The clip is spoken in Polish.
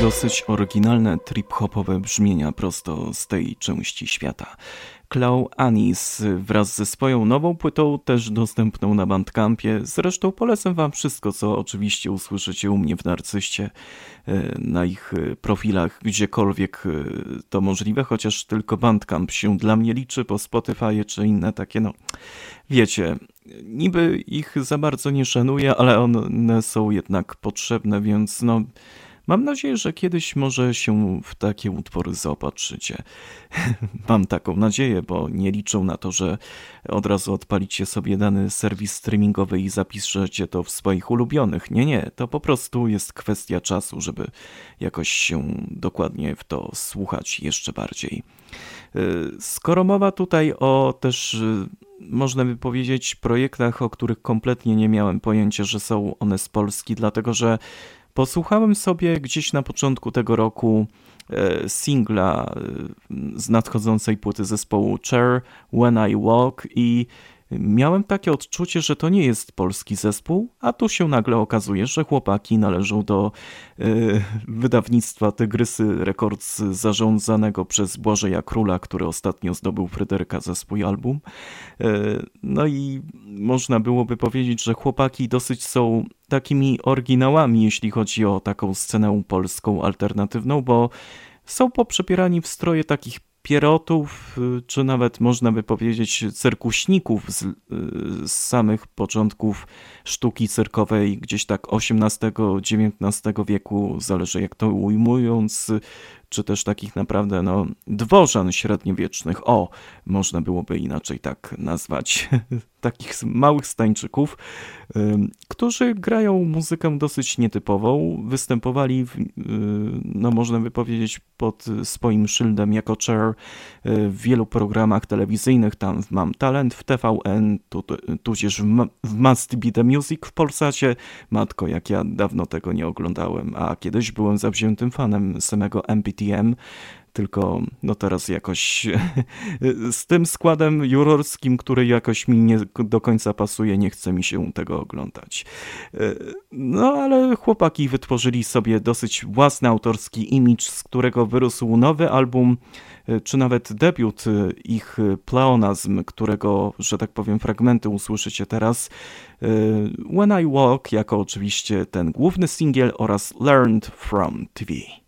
Dosyć oryginalne trip-hopowe brzmienia prosto z tej części świata. Chloe Anis wraz ze swoją nową płytą, też dostępną na Bandcampie. Zresztą polecam wam wszystko, co oczywiście usłyszycie u mnie w Narcyście, na ich profilach, gdziekolwiek to możliwe, chociaż tylko Bandcamp się dla mnie liczy, bo Spotify czy inne takie, no wiecie, niby ich za bardzo nie szanuję, ale one są jednak potrzebne, więc no mam nadzieję, że kiedyś może się w takie utwory zaopatrzycie. Mam taką nadzieję, bo nie liczę na to, że od razu odpalicie sobie dany serwis streamingowy i zapiszecie to w swoich ulubionych. Nie, to po prostu jest kwestia czasu, żeby jakoś się dokładnie w to słuchać jeszcze bardziej. Skoro mowa tutaj o też, można by powiedzieć, projektach, o których kompletnie nie miałem pojęcia, że są one z Polski, dlatego że posłuchałem sobie gdzieś na początku tego roku singla z nadchodzącej płyty zespołu Cher, When I Walk i miałem takie odczucie, że to nie jest polski zespół, a tu się nagle okazuje, że chłopaki należą do wydawnictwa Tygrysy Records zarządzanego przez Błażeja Króla, który ostatnio zdobył Fryderyka za swój album. No i można byłoby powiedzieć, że chłopaki dosyć są takimi oryginałami, jeśli chodzi o taką scenę polską alternatywną, bo są poprzepierani w stroje takich pierotów, czy nawet można by powiedzieć cyrkuśników z samych początków sztuki cyrkowej, gdzieś tak XVIII-XIX wieku, zależy jak to ujmując, czy też takich naprawdę dworzan średniowiecznych, można byłoby inaczej tak nazwać, takich małych stańczyków, którzy grają muzykę dosyć nietypową, występowali, można by powiedzieć, pod swoim szyldem jako Cher w wielu programach telewizyjnych, tam w Mam Talent, w TVN, tudzież w Must Be The Music w Polsacie. Matko, jak ja dawno tego nie oglądałem, a kiedyś byłem zawziętym fanem samego MPTM, tylko teraz jakoś z tym składem jurorskim, który jakoś mi nie do końca pasuje, nie chce mi się tego oglądać. Ale chłopaki wytworzyli sobie dosyć własny autorski imidż, z którego wyrósł nowy album, czy nawet debiut ich Pleonazm, którego, że tak powiem, fragmenty usłyszycie teraz. When I Walk jako oczywiście ten główny singiel oraz Learned From TV.